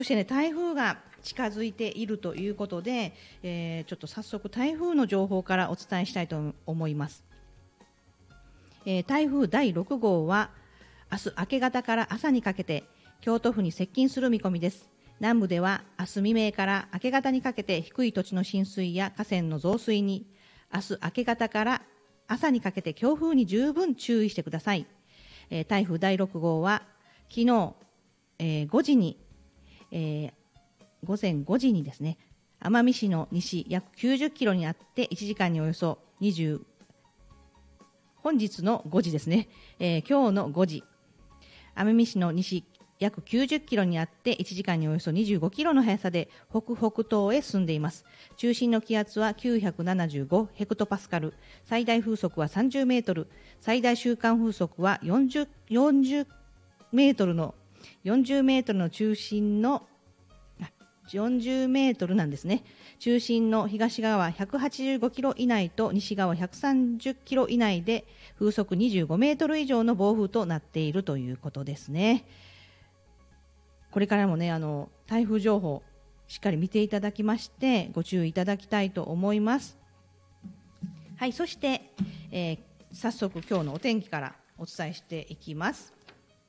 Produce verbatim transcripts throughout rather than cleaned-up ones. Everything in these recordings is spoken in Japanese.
そしてね、台風が近づいているということで、えー、ちょっと早速台風の情報からお伝えしたいと思います。えー、台風だいろくごうは明日明け方から朝にかけて京都府に接近する見込みです。南部では明日未明から明け方にかけて低い土地の浸水や河川の増水に、明日明け方から朝にかけて強風に十分注意してください。えー、台風だいろくごうは昨日、えー、ごじに、えー、午前ごじにですね、奄美市の西約きゅうじゅっキロにあっていちじかんにおよそにじゅう、本日のごじですね、えー、今日のごじ、奄美市の西約きゅうじゅっキロにあっていちじかんにおよそにじゅうごキロの速さで北北東へ進んでいます。中心の気圧はきゅうひゃくななじゅうごヘクトパスカル、最大風速はさんじゅうメートル、最大瞬間風速はよんじゅう、よんじゅうメートルのよんじゅうメートルの中心のよんじゅうメートルなんですね。中心の東側ひゃくはちじゅうごキロ以内と西側ひゃくさんじゅっキロ以内で風速にじゅうごメートル以上の暴風となっているということですね。これからもね、あの台風情報しっかり見ていただきましてご注意いただきたいと思います。はい、そして、えー、早速今日のお天気からお伝えしていきます。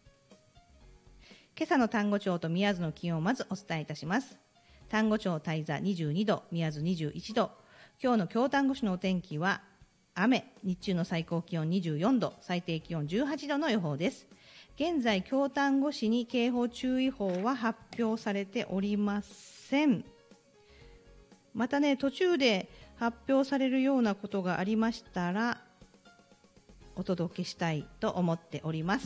今朝の丹後町と宮津の気温をまずお伝えいたします。丹後町泰座にじゅうにど、宮津にじゅういちど。今日の京丹後市のお天気は雨、日中の最高気温にじゅうよんど、最低気温じゅうはちどの予報です。現在京丹後市に警報注意報は発表されておりません。またね、途中で発表されるようなことがありましたらお届けしたいと思っております。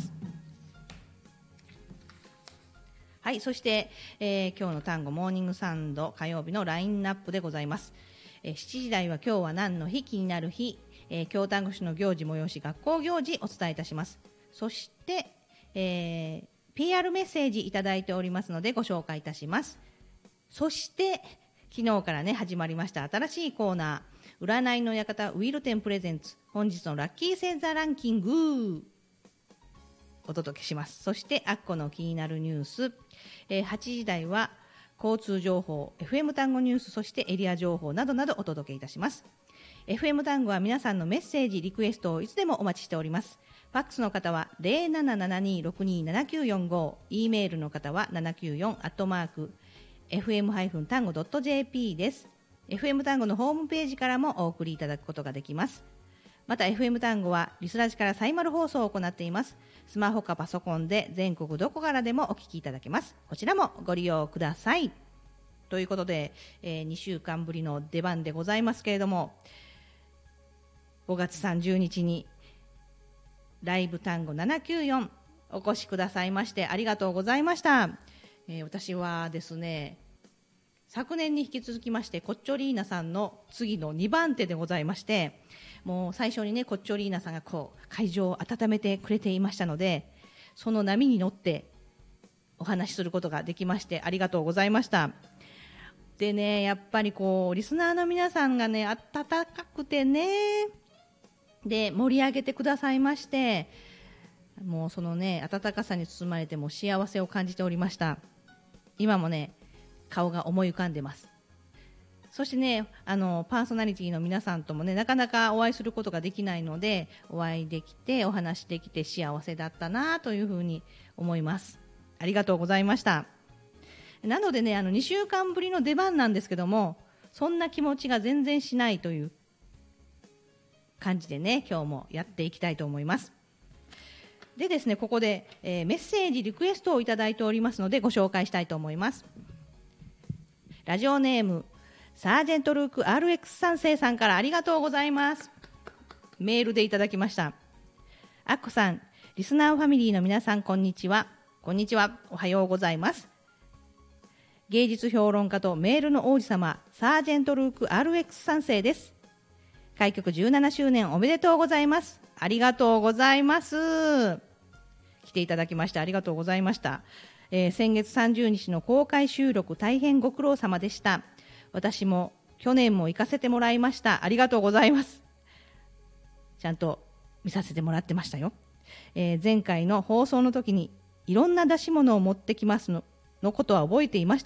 はい、そして、えー、今日の丹後モーニングサンド火曜日のラインナップでございます。えー、しちじ台は今日は何の日、気になる日、えー、京丹後市の行事催し、学校行事お伝えいたします。そして、えー、ピーアール メッセージいただいておりますのでご紹介いたします。そして昨日からね始まりました新しいコーナー、占いの館ウィルテンプレゼンツ、本日のラッキー星座ランキングお届けします。そしてアッコの気になるニュース、えー、はちじ台は交通情報、 エフエム 単語ニュース、そしてエリア情報などなどお届けいたします。 エフエム 単語は皆さんのメッセージリクエストをいつでもお待ちしております。ファックスの方は ゼロななななにろくにななきゅうよんご、 E メールの方はななきゅうよんアットマーク エフエム 単語 ドット ジェーピー です。 エフエム 単語のホームページからもお送りいただくことができます。また エフエム 単語はリスラジからサイマル放送を行っています。スマホかパソコンで全国どこからでもお聞きいただけます。こちらもご利用ください。ということで、えー、にしゅうかんぶりの出番でございますけれども、ごがつさんじゅうにちにライブ単語ななきゅうよんお越しくださいましてありがとうございました。えー、私はですね、昨年に引き続きましてコッチョリーナさんの次のにばん手でございまして、もう最初にねコッチョリーナさんがこう会場を温めてくれていましたので、その波に乗ってお話しすることができましてありがとうございました。でね、やっぱりこうリスナーの皆さんがね温かくてね、で盛り上げてくださいまして、もうそのね温かさに包まれても幸せを感じておりました。今もね顔が思い浮かんでます。そしてね、あのパーソナリティの皆さんともねなかなかお会いすることができないので、お会いできてお話できて幸せだったなというふうに思います。ありがとうございました。なのでね、あのにしゅうかんぶりの出番なんですけども、そんな気持ちが全然しないという感じでね、今日もやっていきたいと思います。でですね、ここで、えー、メッセージリクエストをいただいておりますのでご紹介したいと思います。ラジオネームサージェントルーク アールエックス さん世さんからありがとうございます。メールでいただきました。アッコさん、リスナーファミリーの皆さん、こんにちは。こんにちは、おはようございます。芸術評論家とメールの王子様、サージェントルーク アールエックス さん世です。開局じゅうななしゅうねんおめでとうございます。ありがとうございます。来ていただきましてありがとうございました。えー、先月さんじゅうにちの公開収録、大変ご苦労様でした。私も去年も行かせてもらいました。ありがとうございます。ちゃんと見させてもらってましたよ。えー、前回の放送の時にいろんな出し物を持ってきますののことは覚えていまし